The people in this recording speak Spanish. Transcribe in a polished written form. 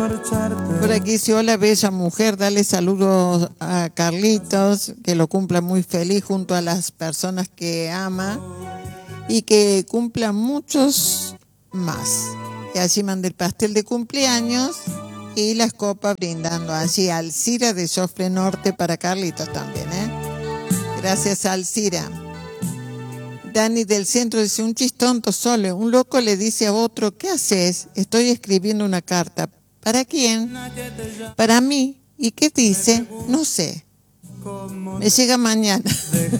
Por aquí dice, hola bella mujer, dale saludos a Carlitos, que lo cumpla muy feliz junto a las personas que ama y que cumpla muchos más. Y así manda el pastel de cumpleaños y las copas brindando. Así Alcira de Sofre Norte para Carlitos también, Gracias, Alcira. Dani del centro dice, un chistonto solo. Un loco le dice a otro, ¿qué haces? Estoy escribiendo una carta. ¿Para quién? Para mí. ¿Y qué dice? No sé. Me llega mañana.